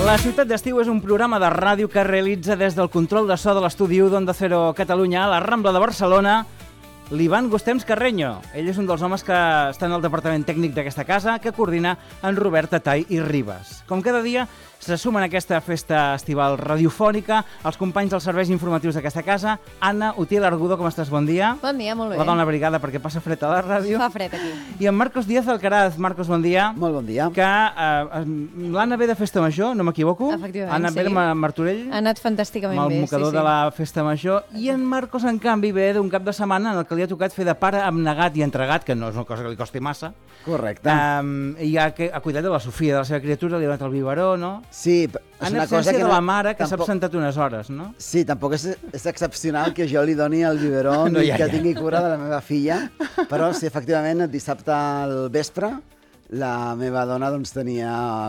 La Ciutat d'Estiu és un programa de ràdio que realitza des del control de so de l'estudi 1 d'Onda Cero Catalunya a la Rambla de Barcelona l'Ivan Gustems Carreño. Ell és un dels homes que està en el departament tècnic d'aquesta casa, que coordina en Robert Tatay i Ribas. Com cada dia, se sumen a aquesta festa estival radiofònica els companys dels serveis informatius d'aquesta casa. Anna Utiel Argudo, com estàs? Bon dia. Bon dia, molt bé. La dona brigada perquè passa fred a la ràdio. Fa fred aquí. I en Marcos Díaz Alcaraz. Marcos, bon dia. Molt bon dia. Que l'Anna ve de festa major, no m'equivoco? Efectivament, Anna ve de Martorell. Ha anat fantàsticament amb bé, el mocador de la festa major. I en Marcos, en canvi, ve d'un cap de setmana en el que li ha tocat fer de pare abnegat i entregat, que no és una cosa que li costi massa. Correcte. I ha cuidat de la Sofia, de la seva criatura, li ha donat el biberó, no? Sí, en absència de la mare, que s'ha absentat unes hores, no? Sí, tampoc és excepcional que jo li doni el biberó no, i que tingui cura de la meva filla, però sí, efectivament, dissabte al vespre la meva dona doncs, tenia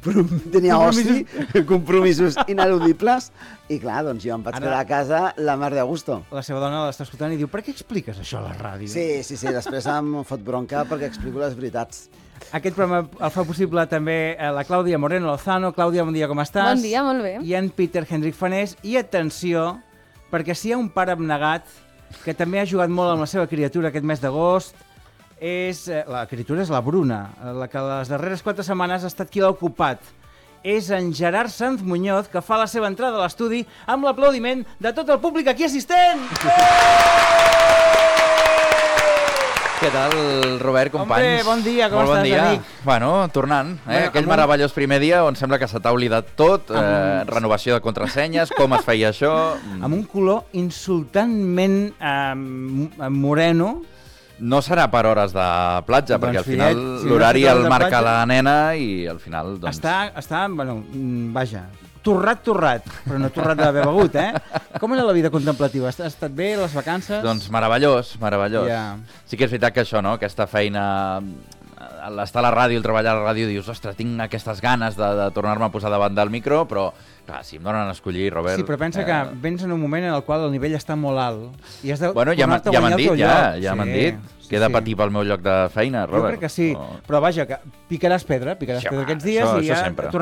compromisos ineludibles i clar, doncs jo em vaig quedar a casa la mar de gusto. La seva dona l'està escoltant i diu: per què expliques això a la ràdio? Sí, després em fot bronca perquè explico les veritats. Aquest programa el fa possible també la Clàudia Moreno Lozano. Clàudia, bon dia, com estàs? Bon dia, molt bé. I en Peter Hendrik Fanés. I atenció, perquè si hi ha un pare abnegat que també ha jugat molt amb la seva criatura aquest mes d'agost, la criatura és la Bruna, la que les darreres 4 setmanes ha estat qui l'ha ocupat. És en Gerard Sanz Muñoz, que fa la seva entrada a l'estudi amb l'aplaudiment de tot el públic aquí assistent! Què tal, Robert, companys? Hombre, bon dia, com estàs, amic? Bueno, tornant. Aquell meravellós primer dia on sembla que se t'ha oblidat tot, renovació de contrasenyes, com es feia això... Amb un color insultantment moreno. No serà per hores de platja, perquè al final l'horari el marca la nena i al final... Està, bueno, vaja, torrat, però no torrat d'haver begut, Com era la vida contemplativa? Ha estat bé, les vacances? Doncs meravellós. Yeah. Sí que és veritat que això, no?, aquesta feina... L'estar a la ràdio, el treballar a la ràdio, dius, ostres, tinc aquestes ganes de tornar-me a posar davant del micro, però, clar, si em donen a escollir, Robert... Sí, però pensa que vens en un moment en el qual el nivell està molt alt. I has de ja m'han dit, m'han dit. Sí, que he de patir pel meu lloc de feina, Robert. Jo crec que sí, però vaja, que picaràs pedra aquests dies i ja